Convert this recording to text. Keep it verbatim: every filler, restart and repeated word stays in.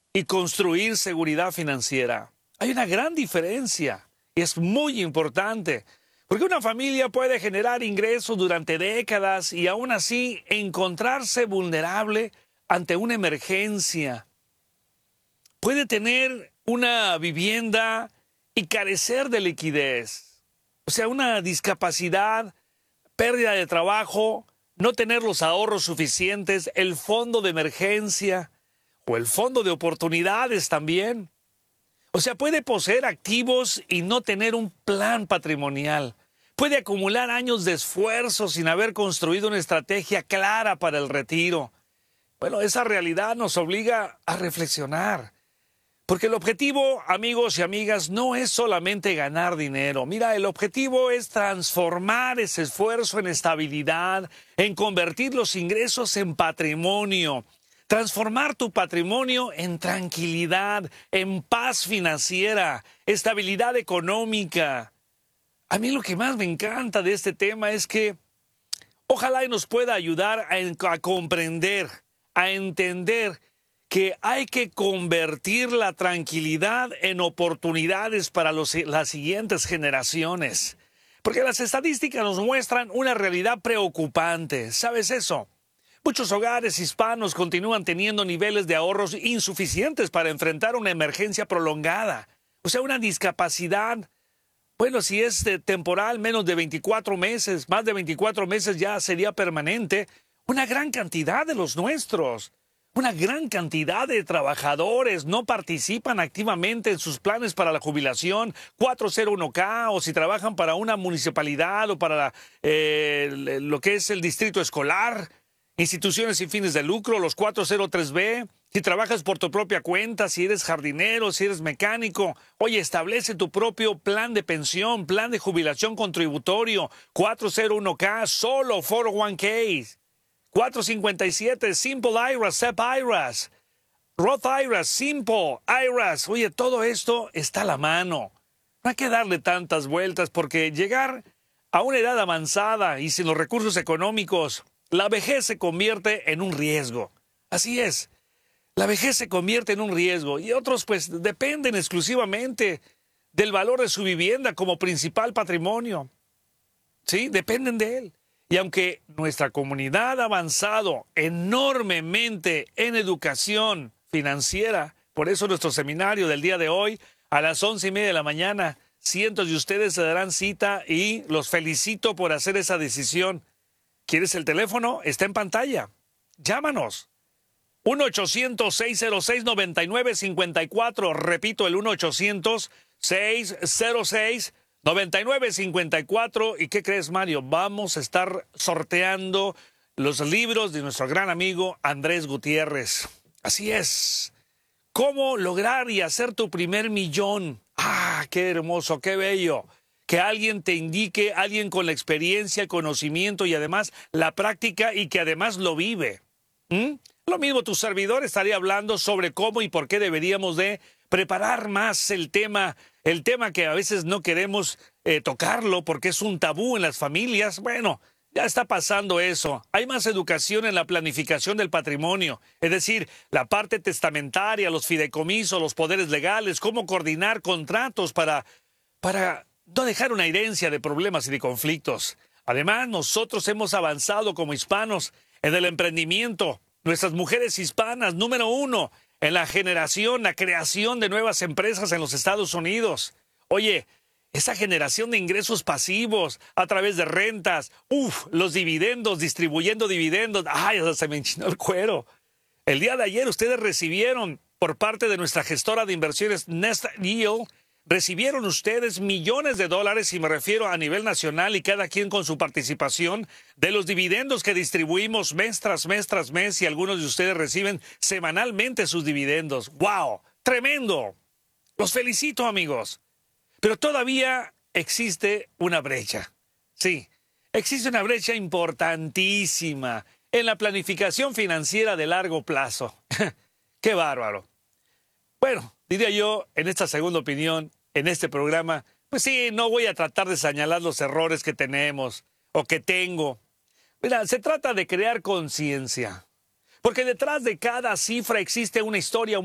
y construir seguridad financiera. Hay una gran diferencia y es muy importante, porque una familia puede generar ingresos durante décadas y aún así encontrarse vulnerable ante una emergencia. Puede tener una vivienda y carecer de liquidez. O sea, una discapacidad, pérdida de trabajo, no tener los ahorros suficientes, el fondo de emergencia o el fondo de oportunidades también. O sea, puede poseer activos y no tener un plan patrimonial. Puede acumular años de esfuerzo sin haber construido una estrategia clara para el retiro. Bueno, esa realidad nos obliga a reflexionar. Porque el objetivo, amigos y amigas, no es solamente ganar dinero. Mira, el objetivo es transformar ese esfuerzo en estabilidad, en convertir los ingresos en patrimonio, transformar tu patrimonio en tranquilidad, en paz financiera, estabilidad económica. A mí lo que más me encanta de este tema es que ojalá y nos pueda ayudar a, a comprender, a entender que hay que convertir la tranquilidad en oportunidades para los, las siguientes generaciones. Porque las estadísticas nos muestran una realidad preocupante. ¿Sabes eso? Muchos hogares hispanos continúan teniendo niveles de ahorros insuficientes para enfrentar una emergencia prolongada. O sea, una discapacidad, bueno, si es temporal, menos de veinticuatro meses, más de veinticuatro meses ya sería permanente. Una gran cantidad de los nuestros. Una gran cantidad de trabajadores no participan activamente en sus planes para la jubilación cuatro cero uno K o si trabajan para una municipalidad o para la, eh, lo que es el distrito escolar, instituciones sin fines de lucro, los cuatro cero tres B, si trabajas por tu propia cuenta, si eres jardinero, si eres mecánico, oye, establece tu propio plan de pensión, plan de jubilación contributorio, cuatro cero uno K, solo cuatro cero uno K. cuatro cincuenta y siete, Simple I R A, S E P I R A S, Roth I R A S, Simple I R A S. Oye, todo esto está a la mano. No hay que darle tantas vueltas porque llegar a una edad avanzada y sin los recursos económicos, la vejez se convierte en un riesgo. Así es, la vejez se convierte en un riesgo y otros pues dependen exclusivamente del valor de su vivienda como principal patrimonio. Sí, dependen de él. Y aunque nuestra comunidad ha avanzado enormemente en educación financiera, por eso nuestro seminario del día de hoy, a las once y media de la mañana, cientos de ustedes se darán cita y los felicito por hacer esa decisión. ¿Quieres el teléfono? Está en pantalla. Llámanos. uno ochocientos, seiscientos seis, noventa y nueve cincuenta y cuatro. Repito, el uno ochocientos, seiscientos seis, noventa y nueve cincuenta y cuatro. ¿Y qué crees, Mario? Vamos a estar sorteando los libros de nuestro gran amigo Andrés Gutiérrez. Así es. ¿Cómo lograr y hacer tu primer millón? ¡Ah, qué hermoso, qué bello! Que alguien te indique, alguien con la experiencia, el conocimiento y además la práctica y que además lo vive. ¿Mm? Lo mismo tu servidor estaría hablando sobre cómo y por qué deberíamos de preparar más el tema, el tema que a veces no queremos eh, tocarlo porque es un tabú en las familias. Bueno, ya está pasando eso. Hay más educación en la planificación del patrimonio, es decir, la parte testamentaria, los fideicomisos, los poderes legales, cómo coordinar contratos para, para no dejar una herencia de problemas y de conflictos. Además, nosotros hemos avanzado como hispanos en el emprendimiento. Nuestras mujeres hispanas, número uno, en la generación, la creación de nuevas empresas en los Estados Unidos. Oye, esa generación de ingresos pasivos a través de rentas, uff, los dividendos, distribuyendo dividendos, ay, se me enchinó el cuero. El día de ayer ustedes recibieron por parte de nuestra gestora de inversiones Nest Yield, recibieron ustedes millones de dólares, y me refiero a nivel nacional y cada quien con su participación, de los dividendos que distribuimos mes tras mes tras mes y algunos de ustedes reciben semanalmente sus dividendos. ¡Wow! ¡Tremendo! Los felicito, amigos. Pero todavía existe una brecha. Sí, existe una brecha importantísima en la planificación financiera de largo plazo. ¡Qué bárbaro! Bueno, diría yo, en esta segunda opinión, en este programa, pues sí, no voy a tratar de señalar los errores que tenemos o que tengo. Mira, se trata de crear conciencia, porque detrás de cada cifra existe una historia